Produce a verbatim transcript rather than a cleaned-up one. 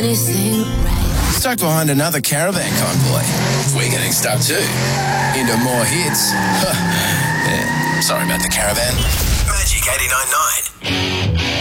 anything right. Stuck behind another caravan convoy. We're getting stuck too. Into more hits. Yeah, sorry about the caravan. Magic eighty-nine point nine.